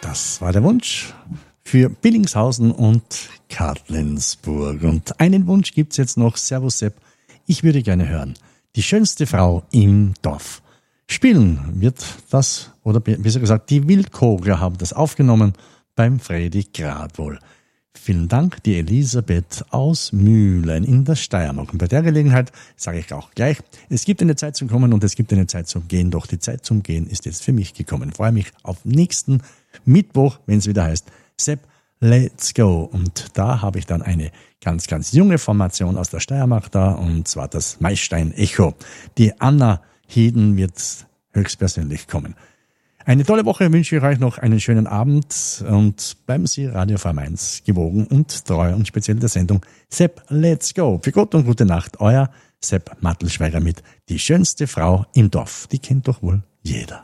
Das war der Wunsch für Billingshausen und Kadlensburg. Und einen Wunsch gibt's jetzt noch. Servus Sepp, ich würde gerne hören. Die schönste Frau im Dorf. Spielen wird das, oder besser gesagt, die Wildkogler haben das aufgenommen beim Fredi Gradwohl. Vielen Dank, die Elisabeth aus Mühlen in der Steiermark. Und bei der Gelegenheit sage ich auch gleich, es gibt eine Zeit zum Kommen und es gibt eine Zeit zum Gehen, doch die Zeit zum Gehen ist jetzt für mich gekommen. Ich freue mich auf nächsten Mittwoch, wenn es wieder heißt, Sepp, let's go. Und da habe ich dann eine ganz, ganz junge Formation aus der Steiermark da, und zwar das Maistein Echo. Die Anna Heden wird höchstpersönlich kommen. Eine tolle Woche wünsche ich euch noch, einen schönen Abend, und bleiben Sie Radio FM1 gewogen und treu, und speziell der Sendung Sepp, let's go. Für Gott und gute Nacht, euer Sepp Mattelschweiger mit Die schönste Frau im Dorf. Die kennt doch wohl jeder.